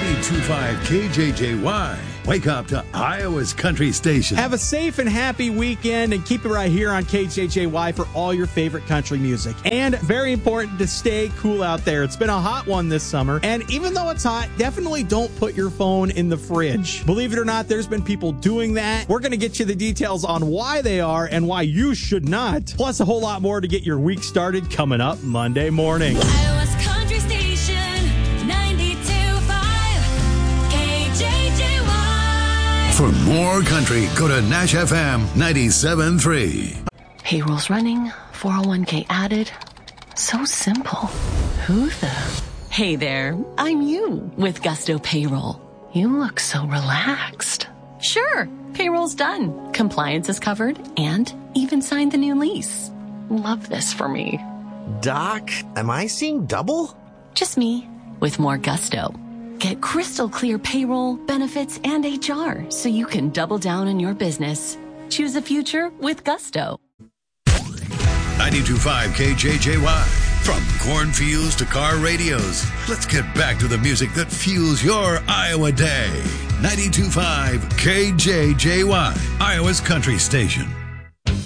92.5 KJJY. Wake up to Iowa's country station. Have a safe and happy weekend and keep it right here on KJJY for all your favorite country music. And very important to stay cool out there. It's been a hot one this summer. And even though it's hot, definitely don't put your phone in the fridge. Believe it or not, there's been people doing that. We're going to get you the details on why they are and why you should not. Plus a whole lot more to get your week started coming up Monday morning. Iowa's country station, 92.5 KJJY. For more country, go to Nash FM 97.3. Payroll's running, 401k added. So simple. Who the? Hey there, I'm you with Gusto Payroll. You look so relaxed. Sure, payroll's done. Compliance is covered and even signed the new lease. Love this for me. Doc, am I seeing double? Just me with more gusto. Get crystal clear payroll, benefits, and HR so you can double down on your business. Choose a future with gusto. 92.5 KJJY. From cornfields to car radios, let's get back to the music that fuels your Iowa day. 92.5 KJJY, Iowa's country station.